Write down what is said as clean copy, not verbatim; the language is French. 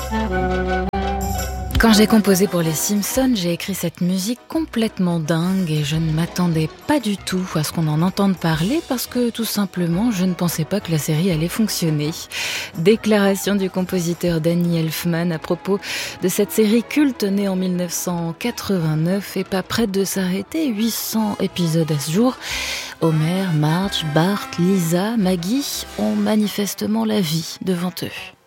Quand j'ai composé pour les Simpsons, j'ai écrit cette musique complètement dingue et je ne m'attendais pas du tout à ce qu'on en entende parler parce que tout simplement, je ne pensais pas que la série allait fonctionner. Déclaration du compositeur Danny Elfman à propos de cette série culte née en 1989 et pas près de s'arrêter, 800 épisodes à ce jour. Homer, Marge, Bart, Lisa, Maggie ont manifestement la vie devant eux.